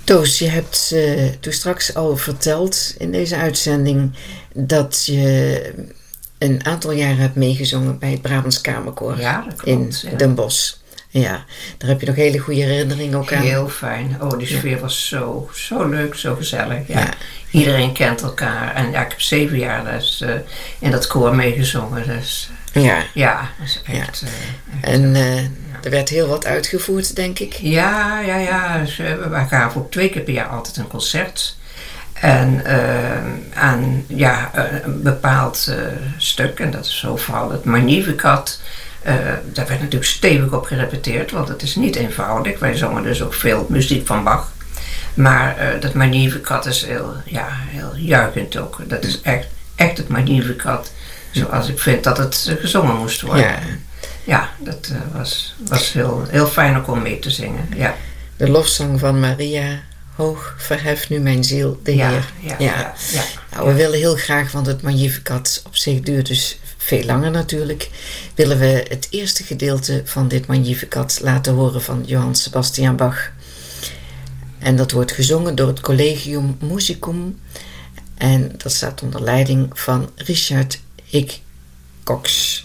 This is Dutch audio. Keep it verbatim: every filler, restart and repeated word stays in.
Toos, je hebt uh, toen straks al verteld in deze uitzending dat je een aantal jaren hebt meegezongen bij het Brabants Kamerkoor ja, dat klopt, in ja. Den Bosch. Ja, daar heb je nog hele goede herinneringen ook aan. Heel fijn. Oh, die sfeer ja. was zo, zo leuk, zo gezellig. Ja. Ja. Iedereen kent elkaar. En ja, ik heb zeven jaar dus, uh, in dat koor meegezongen. Dus ja, ja, dat is echt... Ja. Uh, echt en uh, ja. er werd heel wat uitgevoerd, denk ik. Ja, ja, ja. Dus, uh, we gaven ook twee keer per jaar altijd een concert. En uh, aan ja, een bepaald uh, stuk, en dat is zo vooral het Magnificat. Uh, daar werd natuurlijk stevig op gerepeteerd, want het is niet eenvoudig. Wij zongen dus ook veel muziek van Bach. Maar uh, dat Magnificat is heel, ja, heel juichend ook. Dat is echt, echt het Magnificat zoals ik vind dat het gezongen moest worden. Ja, ja dat uh, was, was heel, heel fijn ook om mee te zingen. Ja. De lofzang van Maria... Hoog verheft nu mijn ziel, de ja, Heer. Ja, ja. ja, ja nou, we ja. willen heel graag, want het Magnificat op zich duurt dus veel langer natuurlijk. Willen we het eerste gedeelte van dit Magnificat laten horen van Johann Sebastian Bach. En dat wordt gezongen door het Collegium Musicum. En dat staat onder leiding van Richard Hick Cox.